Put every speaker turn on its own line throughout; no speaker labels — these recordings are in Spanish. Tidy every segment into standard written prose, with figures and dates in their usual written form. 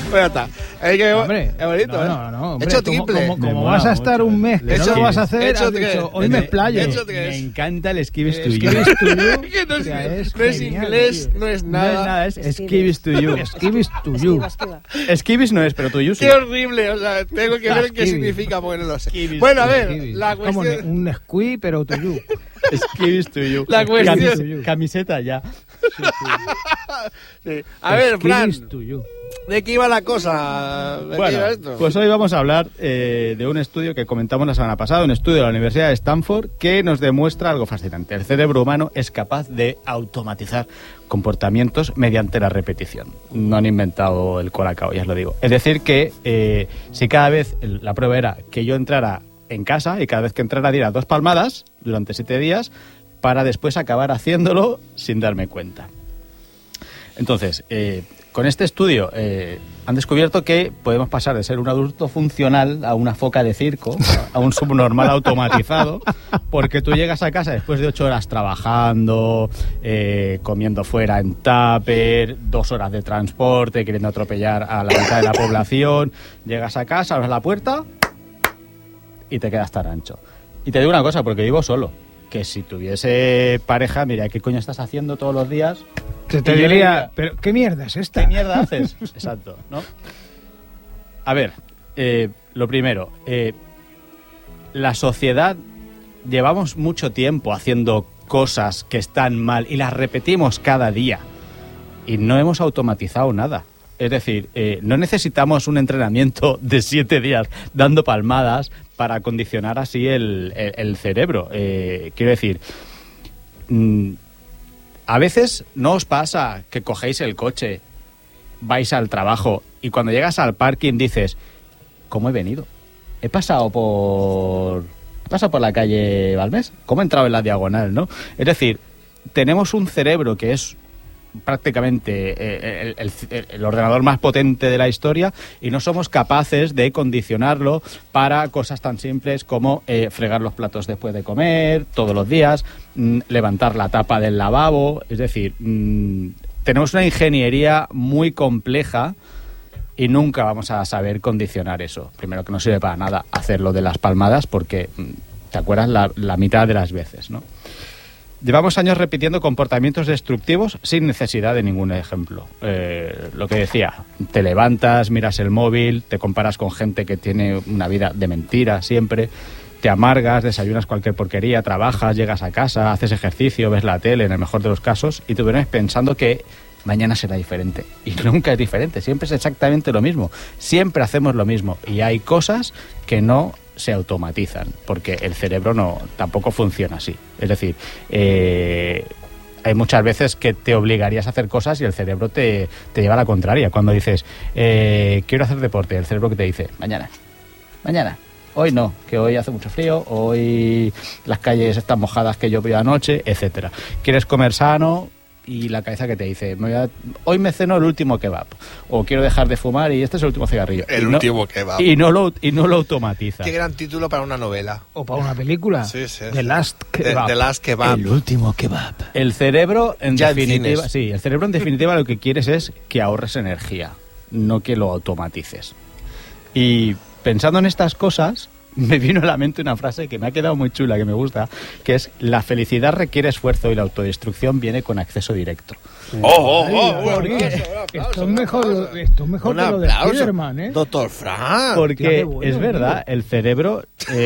Pues ya está. Es que
Hombre,
es bonito,
no, hombre,
hecho triple.
Como vas a estar un mes, que no lo vas a hacer, has dicho, hoy me explayo.
Me encanta el Skibis to You.
Skibis to You.
Que no es
genial,
inglés,
tío.
no es
No es
nada.
nada, es Skibis to You.
Skibis to You.
Skibis no es, pero to you sí.
Qué horrible, o sea, tengo que ver qué
Skibis.
significa porque no lo sé.
Skibis.
Bueno, a ver,
Skibis.
la
Es como
cuestión...
un squee, pero to you.
Skibis to You.
La cuestión-
Camiseta ya.
Sí. A ver, Fran,
Skibis to you.
¿de qué iba la cosa? ¿De qué
Bueno,
iba esto?
pues hoy vamos a hablar de un estudio que comentamos la semana pasada, un estudio de la Universidad de Stanford que nos demuestra algo fascinante. El cerebro humano es capaz de automatizar comportamientos mediante la repetición. No han inventado el colacao, ya os lo digo. Es decir que si cada vez la prueba era que yo entrara en casa y cada vez que entrara diera 2 palmadas durante 7 días para después acabar haciéndolo sin darme cuenta. Entonces, con este estudio han descubierto que podemos pasar de ser un adulto funcional a una foca de circo, a un subnormal automatizado, porque tú llegas a casa después de 8 horas trabajando, comiendo fuera en tupper, 2 horas de transporte, queriendo atropellar a la mitad de la población, llegas a casa, abres la puerta y te quedas tan ancho. Y te digo una cosa, porque vivo solo, que si tuviese pareja, mira, ¿qué coño estás haciendo todos los días?
Te
Y yo
diría,
diría,
pero ¿qué mierda es esta?
¿qué mierda haces? Exacto, ¿no? A ver, lo primero, la sociedad, llevamos mucho tiempo haciendo cosas que están mal y las repetimos cada día y no hemos automatizado nada. Es decir, no necesitamos un entrenamiento de 7 días dando palmadas para acondicionar así el cerebro. Quiero decir, a veces no os pasa que cogéis el coche, vais al trabajo y cuando llegas al parking dices, ¿cómo he venido? He pasado por la calle Balmes, ¿cómo he entrado en la diagonal, no? Es decir, tenemos un cerebro que es prácticamente el ordenador más potente de la historia y no somos capaces de condicionarlo para cosas tan simples como fregar los platos después de comer todos los días, levantar la tapa del lavabo. Es decir, tenemos una ingeniería muy compleja y nunca vamos a saber condicionar eso. Primero, que no sirve para nada hacerlo de las palmadas porque te acuerdas la mitad de las veces, ¿no? Llevamos años repitiendo comportamientos destructivos sin necesidad de ningún ejemplo. Lo que decía, te levantas, miras el móvil, te comparas con gente que tiene una vida de mentira siempre, te amargas, desayunas cualquier porquería, trabajas, llegas a casa, haces ejercicio, ves la tele, en el mejor de los casos, y tú vienes pensando que mañana será diferente. Y nunca es diferente, siempre es exactamente lo mismo. Siempre hacemos lo mismo. Y hay cosas que no se automatizan, porque el cerebro tampoco funciona así. Es decir, hay muchas veces que te obligarías a hacer cosas y el cerebro te lleva a la contraria. Cuando dices, quiero hacer deporte, el cerebro que te dice, mañana, hoy no, que hoy hace mucho frío, hoy las calles están mojadas que llovió anoche, etcétera. Quieres comer sano y la cabeza que te dice, hoy me ceno el último kebab, o quiero dejar de fumar y este es el último cigarrillo.
Último kebab.
Y no lo automatiza.
Qué gran título para una novela.
O para una película.
Sí, sí,
The
sí.
Last Kebab.
The Last Kebab.
El último kebab. El cerebro, en
Ya en
definitiva,
cines.
sí, el cerebro en definitiva lo que quieres es que ahorres energía, no que lo automatices. Y pensando en estas cosas, me vino a la mente una frase que me ha quedado muy chula, que me gusta, que es: la felicidad requiere esfuerzo y la autodestrucción viene con acceso directo.
¿Por qué? Esto es mejor que lo de Spiderman, ¿eh?
Doctor Frank.
Porque
Hostia, qué bueno,
es verdad, el cerebro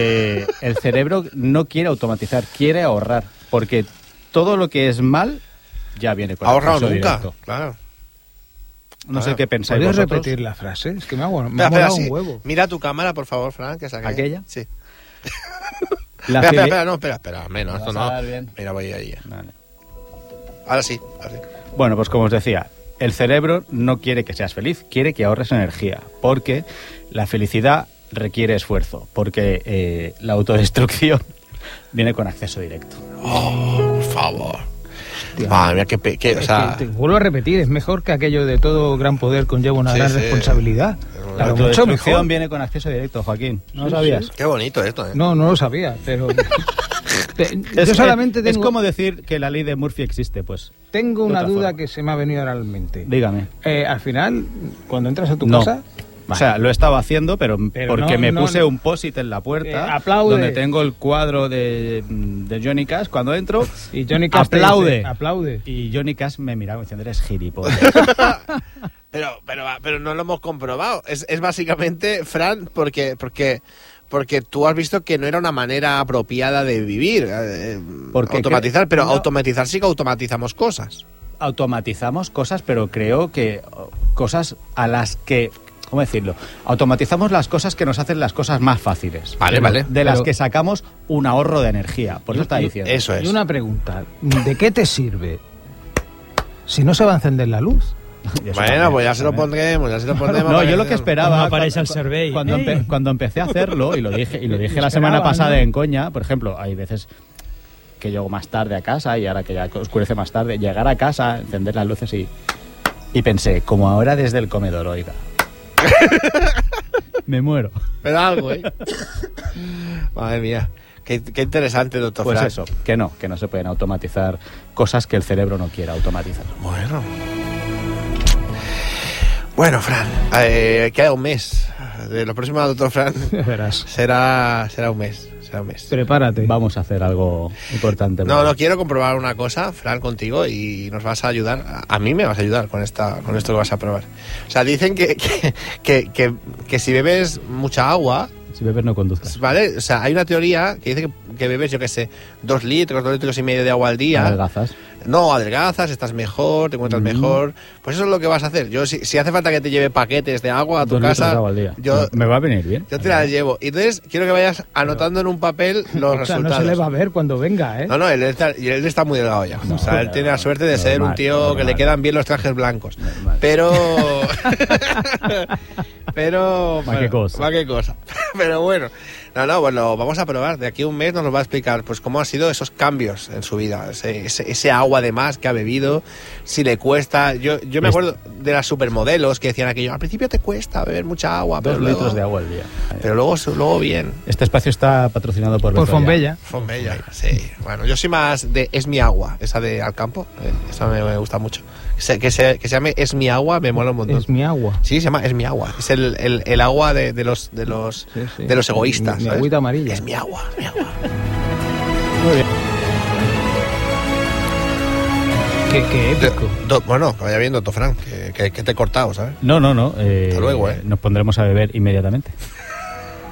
no quiere automatizar, quiere ahorrar, porque todo lo que es mal ya viene con
Ahorrado
acceso
nunca.
directo.
Claro.
No sé qué pensáis
¿Podrías
vosotros.
repetir la frase? Es que me ha
Espera,
molado
sí.
un huevo.
Mira tu cámara, por favor, Frank. Que es
¿Aquella?
Sí.
La
Espera, hombre, no, esto
vas a
no.
dar bien.
Mira, voy ahí.
Vale.
Ahora sí.
Bueno, pues como os decía, el cerebro no quiere que seas feliz, quiere que ahorres energía, porque la felicidad requiere esfuerzo, porque la autodestrucción viene con acceso directo.
Oh, por favor. Madre mía, o sea,
Te vuelvo a repetir, es mejor que aquello de todo gran poder conlleva una
Sí,
gran
sí.
responsabilidad.
La
Claro, mucho
autodestrucción
mejor.
viene con acceso directo, Joaquín. ¿No lo
Sí,
sabías?
sí.
qué bonito esto, ¿eh?
No lo sabía, pero Yo solamente tengo...
Es como decir que la ley de Murphy existe, pues.
Tengo una duda que se me ha venido ahora a la mente.
Dígame.
Al final, cuando entras a tu casa...
O sea, lo he estado haciendo, pero porque me puse un post-it en la puerta donde tengo el cuadro de Johnny Cash cuando entro
y Johnny Cash aplaude.
Y Johnny Cash me miraba diciendo, eres gilipollas.
pero no lo hemos comprobado. Es básicamente, Fran, porque tú has visto que no era una manera apropiada de vivir, automatizar, pero automatizar sí que automatizamos cosas.
Automatizamos cosas, pero creo que cosas a las que... ¿Cómo decirlo? Automatizamos las cosas que nos hacen las cosas más fáciles.
Vale.
De las que sacamos un ahorro de energía. Por eso está diciendo.
Eso es.
Y una pregunta. ¿De qué te sirve si no se va a encender la luz?
Bueno, pues ya se lo pondremos.
No, yo lo que esperaba...
aparece el survey.
Cuando empecé a hacerlo, y lo dije la semana pasada en coña, por ejemplo, hay veces que llego más tarde a casa y ahora que ya oscurece más tarde, llegar a casa, encender las luces y pensé, como ahora desde el comedor, oiga... Me muero.
Pero algo, Madre mía. Qué interesante, doctor
Pues
Fran.
eso, que no se pueden automatizar cosas que el cerebro no quiera automatizar.
Bueno, Fran, queda un mes. De lo próximo, doctor Fran,
verás.
Será un mes.
Prepárate.
Vamos a hacer algo importante.
No, quiero comprobar una cosa, Fran, contigo, y nos vas a ayudar. A mí me vas a ayudar con esto que vas a probar. O sea, dicen que si bebes mucha agua...
Si bebes no conduzcas.
Vale, o sea, hay una teoría que dice que bebes, yo qué sé, 2 litros y medio de agua al día.
Adelgazas.
No, adelgazas, estás mejor, te encuentras mejor. Pues eso es lo que vas a hacer. Yo, si hace falta que te lleve paquetes de agua a tu
2 litros
casa,
de agua al día. Me va a venir bien.
Yo te las llevo. Y entonces quiero que vayas anotando en un papel los resultados.
No se le va a ver cuando venga, ¿eh?
No, él está muy delgado ya. O sea, él tiene la suerte de ser un tío que le quedan bien los trajes blancos. Pero...
¿Para qué
cosa? Pero bueno, pues lo vamos a probar. De aquí a un mes nos lo va a explicar pues cómo han sido esos cambios en su vida, ese agua de más que ha bebido, si le cuesta. Yo me acuerdo de las supermodelos que decían aquello, al principio te cuesta beber mucha agua,
2 litros de agua al día.
Pero luego bien.
Este espacio está patrocinado por
Fonbella.
Fonbella, sí. Bueno, yo soy más de Es mi agua, esa de Alcampo, esa me gusta mucho. Que se llame Es mi agua, me mola un montón.
Es mi agua.
Sí, se llama Es mi agua. Es el agua de los egoístas.
Mi agüita amarilla.
Es mi agua.
Muy bien.
Qué épico.
Bueno, que vaya bien, doctor Fran, que te he cortado, ¿sabes?
No.
Hasta luego,
Nos pondremos a beber inmediatamente.